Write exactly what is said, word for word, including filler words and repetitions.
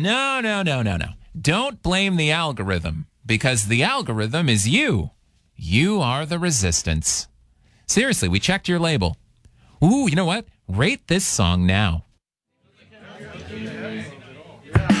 No, no, no, no, no. Don't blame the algorithm, because the algorithm is you. You are the resistance. Seriously, we checked your label. Ooh, you know what? Rate this song now.